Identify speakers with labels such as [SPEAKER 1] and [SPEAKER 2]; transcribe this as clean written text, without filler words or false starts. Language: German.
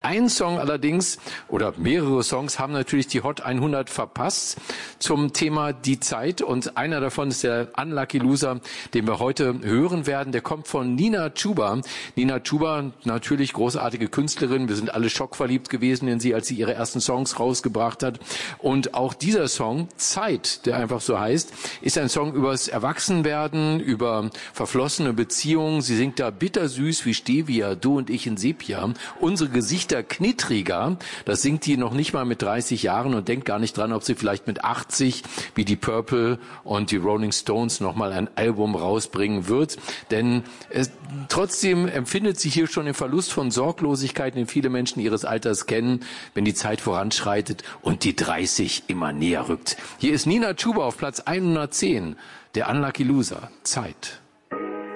[SPEAKER 1] Ein Song allerdings, oder mehrere Songs, haben natürlich die Hot 100 verpasst zum Thema Die Zeit. Und einer davon ist der Unlucky Loser, den wir heute hören werden. Der kommt von Nina Chuba. Nina Chuba, natürlich großartige Künstlerin. Wir sind alle schockverliebt gewesen in sie, als sie ihre ersten Songs rausgebracht hat. Und auch dieser Song, Zeit, der einfach so heißt, ist ein Song übers Erwachsenwerden, über verflossene Beziehungen. Sie singt da bittersüß wie Stevia, du und ich in Sepia. Unsere Gesichter knittriger. Das singt die noch nicht mal mit 30 Jahren und denkt gar nicht dran, ob sie vielleicht mit 80 wie die Purple und die Rolling Stones nochmal ein Album rausbringen wird. Denn trotzdem empfindet sie hier schon den Verlust von Sorglosigkeit, den viele Menschen ihres Alters kennen, wenn die Zeit voranschreitet und die 30 immer näher rückt. Hier ist Nina Chuba auf Platz 110, der Unlucky Loser, Zeit.